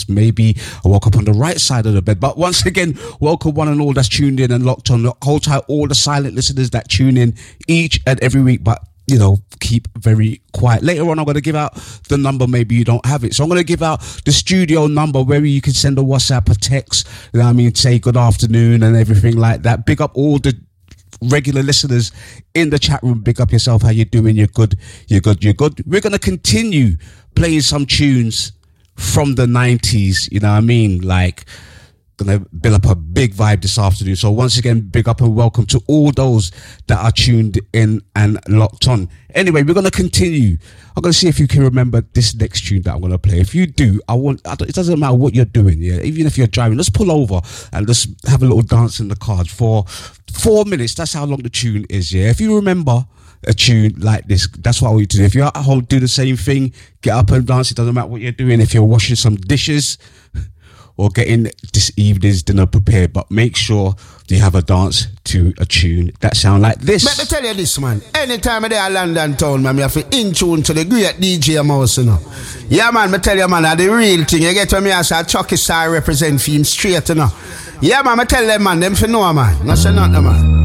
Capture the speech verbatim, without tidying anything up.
It's maybe I woke up on the right side of the bed. But once again, welcome one and all that's tuned in and locked on. Hold tight, all the silent listeners that tune in each and every week. But you know, keep very quiet. Later on, I'm going to give out the number. Maybe you don't have it. So I'm going to give out the studio number where you can send a WhatsApp, a text, you know what I mean, say good afternoon and everything like that. Big up all the regular listeners in the chat room. Big up yourself. How you doing? You're good. You're good. You're good. We're going to continue playing some tunes from the nineties. You know what I mean? Like, gonna build up a big vibe this afternoon. So once again, big up and welcome to all those that are tuned in and locked on. Anyway, we're gonna continue. I'm gonna see if you can remember this next tune that I'm gonna play. If you do, I want. I don't, it doesn't matter what you're doing. Yeah, even if you're driving, let's pull over and let's have a little dance in the car for four minutes. That's how long the tune is. Yeah, if you remember a tune like this, that's what I want you to do. If you're at home, do the same thing. Get up and dance. It doesn't matter what you're doing. If you're washing some dishes or getting this evening's dinner prepared, but make sure you have a dance to a tune that sound like this. Let me tell you this, man. Anytime I'm there in London town, man, me have to in tune to the great D J Mouse, you know. Yeah, man, me tell you, man, that's the real thing. You get when me as a Chucky Star represent for him straight, you know. Yeah, man, me tell them, man, them for know, man. No say nothing, man.